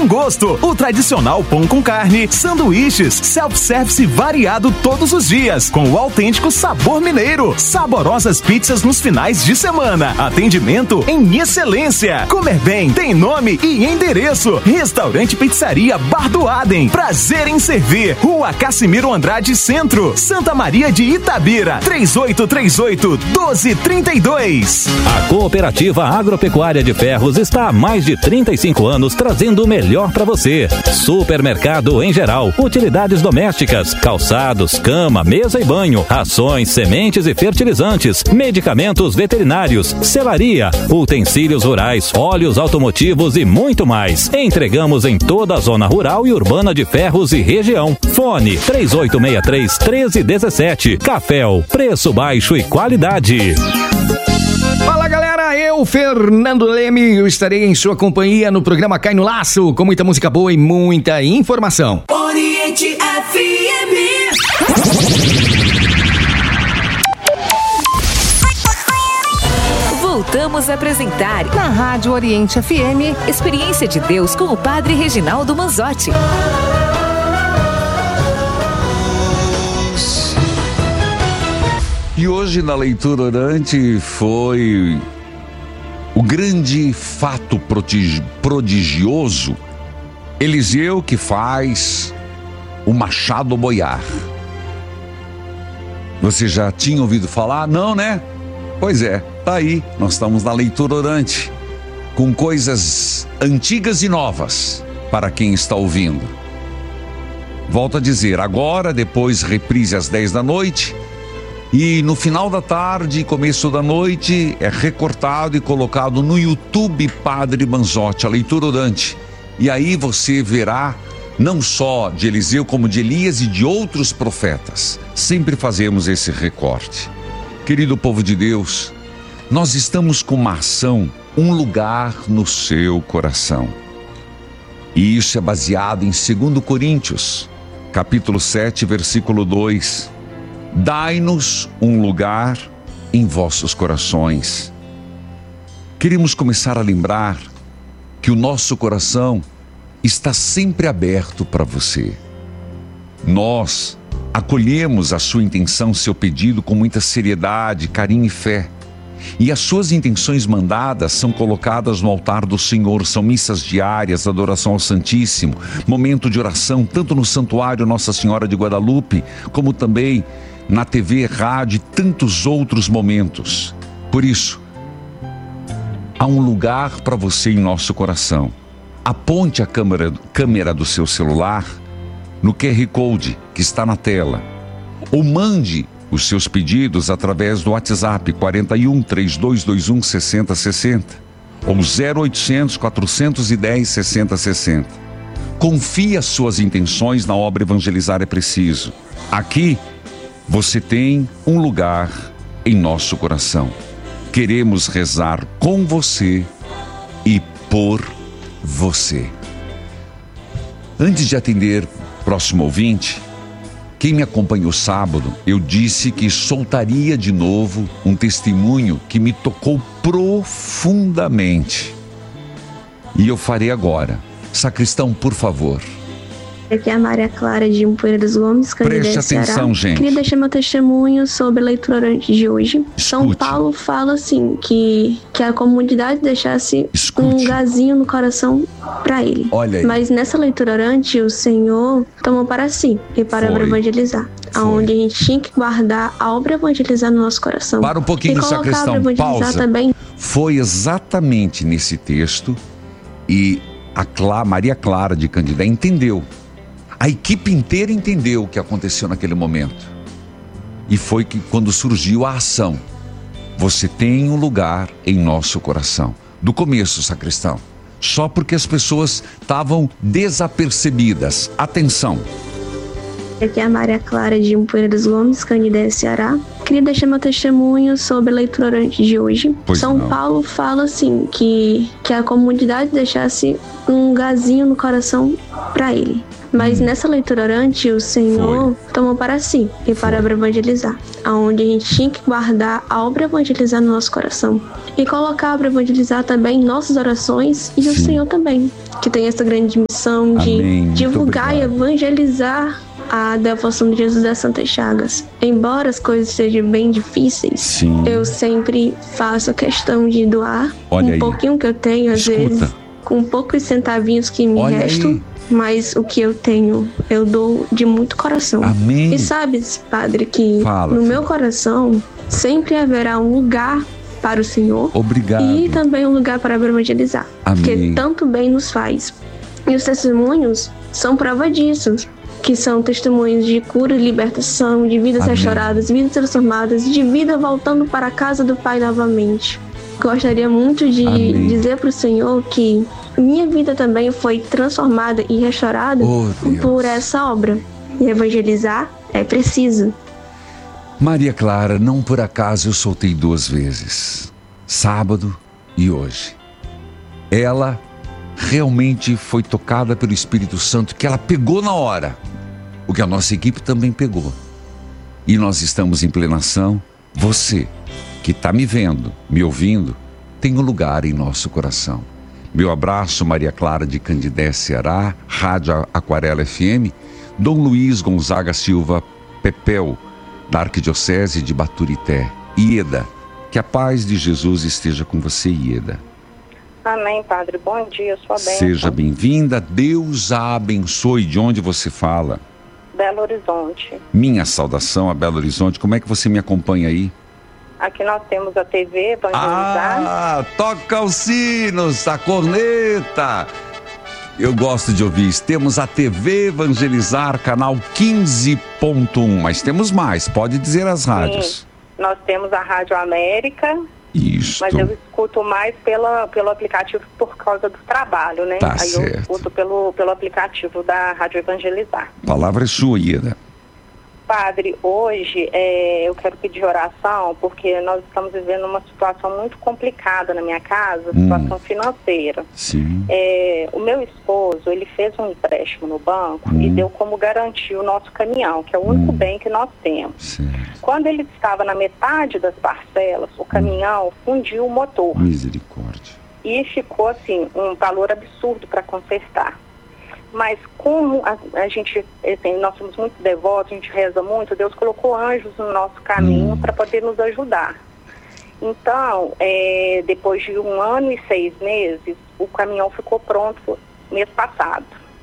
bom gosto. O tradicional pão com carne, sanduíches, self-service variado todos os dias, com o autêntico sabor mineiro. Saborosas pizzas nos finais de semana. Atendimento em excelência. Comer bem tem nome e endereço. Restaurante Pizzaria Bar do Adem. Prazer em servir. Rua Cassimiro Andrade Centro, Santa Maria de Itabira. 3838-1232. A Cooperativa Agropecuária de Ferros está há mais de 35 anos trazendo o melhor para você. Supermercado em geral, utilidades domésticas, calçados, cama, mesa e banho, rações, sementes e fertilizantes, medicamentos veterinários, selaria, utensílios rurais, óleos automotivos e muito mais. Entregamos em toda a zona rural e urbana de Ferros e região. Fone 3863-1317. Caféu, preço baixo e qualidade. Fala galera, eu, Fernando Leme, eu estarei em sua companhia no programa Cai no Laço, com muita música boa e muita informação. Oriente FM. Voltamos a apresentar na Rádio Oriente FM Experiência de Deus com o Padre Reginaldo Manzotti. E hoje na leitura orante foi o grande fato prodigioso, Eliseu que faz o machado boiar. Você já tinha ouvido falar? Não, né? Pois é, tá aí, nós estamos na leitura orante, com coisas antigas e novas para quem está ouvindo. Volto a dizer, agora, depois reprise às 10 da noite, e no final da tarde e começo da noite é recortado e colocado no YouTube Padre Manzotti, a leitura orante. E aí você verá não só de Eliseu como de Elias e de outros profetas. Sempre fazemos esse recorte. Querido povo de Deus, nós estamos com uma ação, um lugar no seu coração. E isso é baseado em 2 Coríntios, capítulo 7, versículo 2. Dai-nos um lugar em vossos corações. Queremos começar a lembrar que o nosso coração está sempre aberto para você. Nós acolhemos a sua intenção, seu pedido com muita seriedade, carinho e fé. E as suas intenções mandadas são colocadas no altar do Senhor, são missas diárias, adoração ao Santíssimo, momento de oração, tanto no Santuário Nossa Senhora de Guadalupe, como também na TV, rádio e tantos outros momentos. Por isso, há um lugar para você em nosso coração. Aponte a câmera do seu celular no QR Code que está na tela, ou mande os seus pedidos através do WhatsApp 41 3221 6060 ou 0800 410 6060. Confie as suas intenções na obra Evangelizar é Preciso. Aqui você tem um lugar em nosso coração. Queremos rezar com você e por você. Antes de atender o próximo ouvinte, quem me acompanhou sábado, eu disse que soltaria de novo um testemunho que me tocou profundamente. E eu farei agora. Sacristão, por favor. Aqui é a Maria Clara de Poeira dos Gomes, Canindé, Preste atenção, Ceará. gente. Queria deixar meu testemunho sobre a leitura orante de hoje. São Paulo fala assim, que a comunidade deixasse um lugarzinho no coração para ele. Olha aí. Mas nessa leitura orante, o Senhor tomou para si e para evangelizar. Aonde a gente tinha que guardar a obra evangelizar no nosso coração. Para um pouquinho, sacristão, pausa. Também. Foi exatamente nesse texto e a Maria Clara de Canindé entendeu. A equipe inteira entendeu o que aconteceu naquele momento. E foi que quando surgiu a ação. Você tem um lugar em nosso coração. Do começo, sacristão. Só porque as pessoas estavam desapercebidas. Atenção. Aqui é a Maria Clara de Poeira dos Gomes, Canindé, Ceará. Queria deixar meu testemunho sobre a leitura orante de hoje. Pois São não. Paulo fala assim que a comunidade deixasse um lugarzinho no coração para ele. Mas nessa leitura orante, o Senhor tomou para si e para evangelizar, aonde a gente tinha que guardar a obra evangelizar no nosso coração e colocar a obra evangelizar também em nossas orações e o Senhor também, que tem essa grande missão de Amém. divulgar e evangelizar a devoção de Jesus das Santas Chagas. Embora as coisas sejam bem difíceis, Sim. eu sempre faço a questão de doar Olha aí. pouquinho que eu tenho, às Escuta. vezes, com poucos centavinhos que me Olha restam. aí. Mas o que eu tenho, eu dou de muito coração. Amém. E sabe, Padre, que Fala, no filho. meu coração sempre haverá um lugar para o Senhor. Obrigado. E também um lugar para evangelizar. Amém. Porque tanto bem nos faz. E os testemunhos são prova disso. Que são testemunhos de cura e libertação, de vidas Amém. restauradas, vidas transformadas, de vida voltando para a casa do Pai novamente. Gostaria muito de Amém. dizer para o Senhor que minha vida também foi transformada e restaurada Oh, Deus. por essa obra. E evangelizar é preciso. Maria Clara, não por acaso eu soltei 2 vezes, sábado e hoje. Ela realmente foi tocada pelo Espírito Santo, que ela pegou na hora, o que a nossa equipe também pegou. E nós estamos em plena ação. Você que está me vendo, me ouvindo, tem um lugar em nosso coração. Meu abraço, Maria Clara de Candidé, Ceará, Rádio Aquarela FM, Dom Luiz Gonzaga Silva Pepel, da Arquidiocese de Baturité. Ieda, que a paz de Jesus esteja com você, Ieda. Amém, Padre. Bom dia, sua bênção. Seja bem-vinda, Deus a abençoe. De onde você fala? Belo Horizonte. Minha saudação a Belo Horizonte. Como é que você me acompanha aí? Aqui nós temos a TV Evangelizar. Ah, toca os sinos, a corneta. Eu gosto de ouvir isso. Temos a TV Evangelizar, canal 15.1, mas temos mais, pode dizer as rádios. Sim, nós temos a Rádio América, Isso. mas eu escuto mais pelo aplicativo por causa do trabalho, né? Tá Aí certo. eu escuto pelo aplicativo da Rádio Evangelizar. A palavra é sua, Ieda. Padre, hoje eu quero pedir oração porque nós estamos vivendo uma situação muito complicada na minha casa, situação financeira. Sim. O meu esposo, ele fez um empréstimo no banco e deu como garantia o nosso caminhão, que é o único bem que nós temos. Certo. Quando ele estava na metade das parcelas, o caminhão fundiu o motor Misericórdia. e ficou assim, um valor absurdo para consertar. Mas como a gente, assim, nós somos muito devotos, a gente reza muito, Deus colocou anjos no nosso caminho para poder nos ajudar. Então, depois de 1 ano e 6 meses, o caminhão ficou pronto mês passado.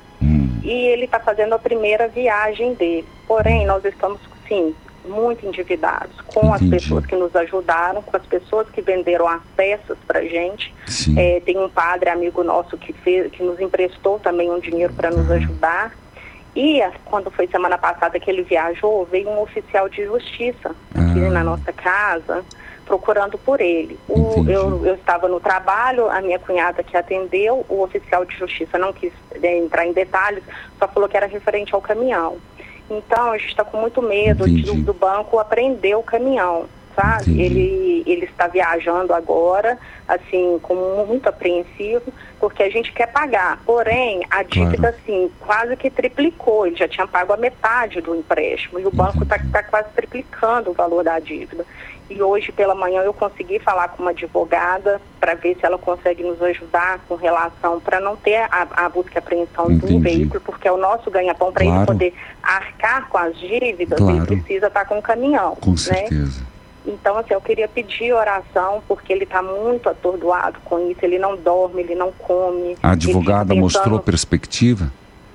E ele está fazendo a primeira viagem dele. Porém, nós estamos, sim, muito endividados com as pessoas que nos ajudaram, com as pessoas que venderam as peças para a gente. Tem um padre amigo nosso que nos emprestou também um dinheiro para nos ajudar. E quando foi semana passada que ele viajou, veio um oficial de justiça aqui na nossa casa, procurando por ele. Eu estava no trabalho, a minha cunhada que atendeu, o oficial de justiça não quis entrar em detalhes, só falou que era referente ao caminhão. Então, a gente está com muito medo do banco apreender o caminhão, sabe? Ele está viajando agora, assim, muito apreensivo, porque a gente quer pagar. Porém, a dívida, assim, quase que triplicou. Ele já tinha pago a metade do empréstimo e o banco está quase triplicando o valor da dívida. E hoje pela manhã eu consegui falar com uma advogada para ver se ela consegue nos ajudar com relação para não ter a busca e apreensão do veículo, porque é o nosso ganha-pão para ele poder arcar com as dívidas, ele precisa estar com o caminhão. Com certeza. Então, assim, eu queria pedir oração, porque ele está muito atordoado com isso, ele não dorme, ele não come. A advogada mostrou perspectiva?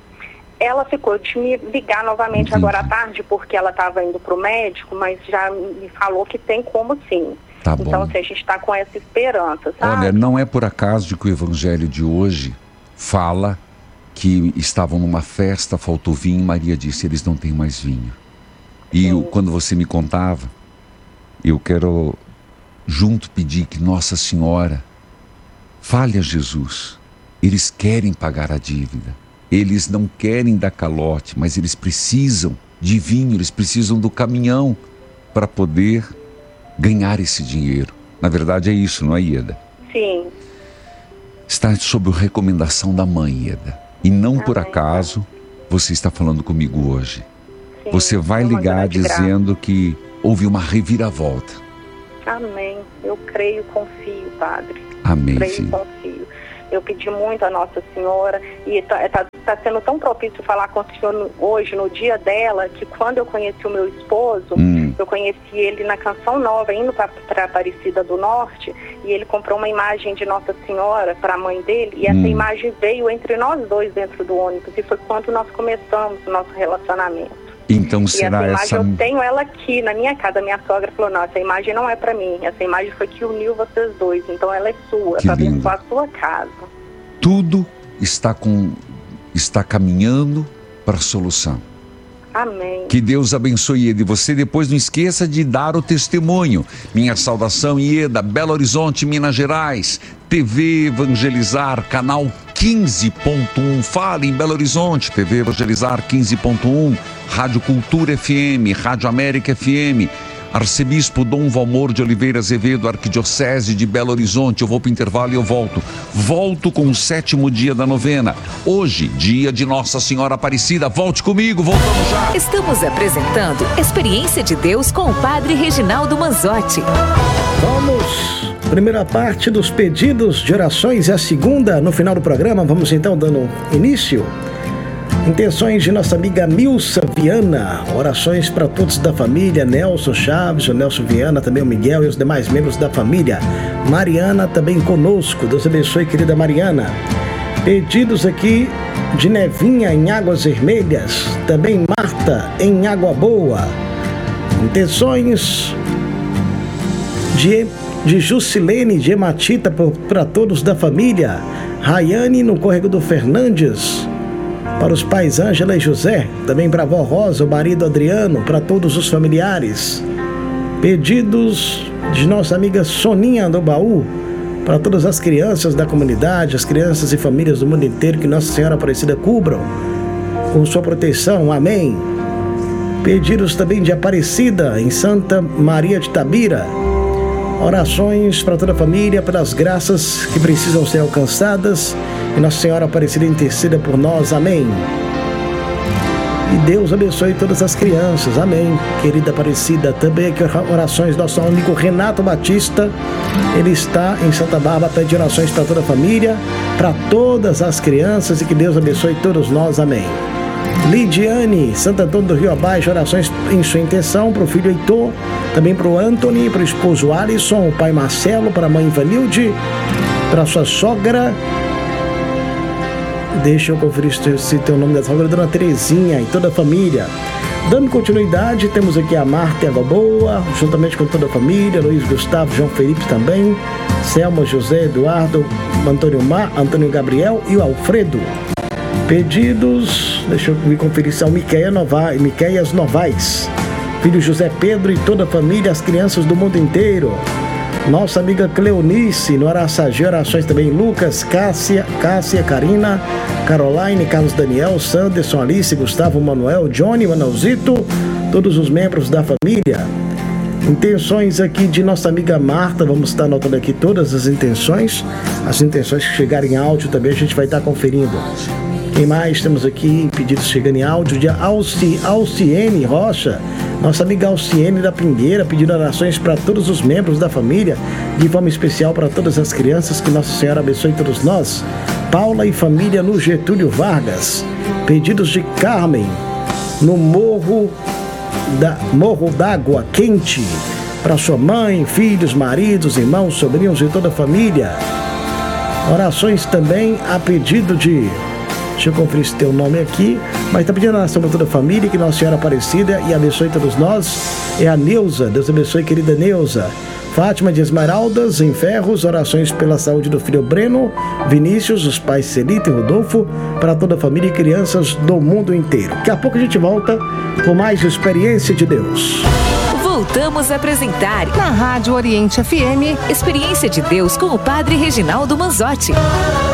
Ela ficou de me ligar novamente agora à tarde, porque ela estava indo para o médico, mas já me falou que tem como sim. Tá bom. Então, assim, a gente está com essa esperança, sabe? Olha, não é por acaso de que o evangelho de hoje fala que estavam numa festa, faltou vinho, Maria disse, eles não têm mais vinho. E quando você me contava, eu quero junto pedir que Nossa Senhora fale a Jesus. Eles querem pagar a dívida. Eles não querem dar calote, mas eles precisam de vinho, eles precisam do caminhão. para poder ganhar esse dinheiro. Na verdade é isso, não é, Ieda? Sim. Está sob recomendação da mãe, Ieda. E não por acaso você está falando comigo hoje. Sim, você vai ligar dizendo que houve uma reviravolta. Amém. Eu creio, confio, Padre. Amém, Creio, filho. confio. Eu pedi muito a Nossa Senhora e está sendo tão propício falar com o Senhor hoje, no dia dela, que quando eu conheci o meu esposo, eu conheci ele na Canção Nova, indo para Aparecida do Norte, e ele comprou uma imagem de Nossa Senhora para a mãe dele, e essa imagem veio entre nós dois dentro do ônibus, e foi quando nós começamos o nosso relacionamento. Então E será essa imagem essa... eu tenho ela aqui na minha casa. Minha sogra falou, não, essa imagem não é pra mim. Essa imagem foi que uniu vocês dois. Então ela é sua, Que pra lindo. abençoar a sua casa. Tudo está caminhando para a solução. Amém. Que Deus abençoe Ieda. E você depois não esqueça de dar o testemunho. Minha saudação, Ieda, Belo Horizonte, Minas Gerais. TV Evangelizar, canal 15.1. Fale em Belo Horizonte, TV Evangelizar 15.1. Rádio Cultura FM, Rádio América FM. Arcebispo Dom Valmor de Oliveira Azevedo, Arquidiocese de Belo Horizonte. Eu vou para o intervalo e eu volto. Volto com o 7º dia da novena. Hoje, dia de Nossa Senhora Aparecida. Volte comigo, voltamos já. Estamos apresentando Experiência de Deus com o Padre Reginaldo Manzotti. Vamos, primeira parte dos pedidos de orações e a segunda no final do programa. Vamos então dando início. Intenções de nossa amiga Milsa Viana, orações para todos da família, Nelson Chaves, o Nelson Viana, também o Miguel e os demais membros da família. Mariana também conosco, Deus abençoe, querida Mariana. Pedidos aqui de Nevinha em Águas Vermelhas, também Marta em Água Boa. Intenções de Jusilene de Hematita para todos da família. Rayane no Córrego do Fernandes, para os pais Ângela e José, também para a avó Rosa, o marido Adriano, para todos os familiares. Pedidos de nossa amiga Soninha do Baú, para todas as crianças da comunidade, as crianças e famílias do mundo inteiro, que Nossa Senhora Aparecida cubram com sua proteção, amém. Pedidos também de Aparecida, em Santa Maria de Tabira. Orações para toda a família, pelas graças que precisam ser alcançadas. E Nossa Senhora Aparecida interceda por nós, amém. E Deus abençoe todas as crianças, amém. Querida Aparecida, também aqui orações do nosso amigo Renato Batista. Ele está em Santa Bárbara, pede orações para toda a família, para todas as crianças, e que Deus abençoe todos nós, amém. Lidiane, Santo Antônio do Rio Abaixo, orações em sua intenção para o filho Heitor, também para o Anthony, para o esposo Alisson, o pai Marcelo, para a mãe Ivanilde, para a sua sogra. Deixa eu conferir se tem o nome da sogra, Dona Terezinha, e toda a família. Dando continuidade, temos aqui a Marta e a Água Boa, juntamente com toda a família, Luiz Gustavo, João Felipe também, Selma, José, Eduardo, Antônio Gabriel e o Alfredo. Pedidos, deixa eu me conferir se é o Miqueias Novaes, filho José Pedro e toda a família, as crianças do mundo inteiro. Nossa amiga Cleonice, no Araçagi, orações também, Lucas, Cássia, Karina, Caroline, Carlos Daniel, Sanderson, Alice, Gustavo, Manuel, Johnny, Manalzito, todos os membros da família. Intenções aqui de nossa amiga Marta, vamos estar anotando aqui todas as intenções que chegarem em áudio também a gente vai estar conferindo. Quem mais temos aqui? Pedidos chegando em áudio de Alciene Rocha, nossa amiga Alciene da Pingueira, pedindo orações para todos os membros da família, de forma especial para todas as crianças, que Nossa Senhora abençoe todos nós. Paula e família no Getúlio Vargas. Pedidos de Carmen no Morro d'Água Quente, para sua mãe, filhos, maridos, irmãos, sobrinhos e toda a família. Orações também a pedido de... Deixa eu conferir se tem o nome aqui, mas está pedindo oração para toda a família, que Nossa Senhora Aparecida e abençoe todos nós. É a Neuza, Deus abençoe, querida Neuza. Fátima de Esmeraldas, em Ferros, orações pela saúde do filho Breno, Vinícius, os pais Celita e Rodolfo, para toda a família e crianças do mundo inteiro. Daqui a pouco a gente volta com mais Experiência de Deus. Voltamos a apresentar na Rádio Oriente FM, Experiência de Deus com o Padre Reginaldo Manzotti.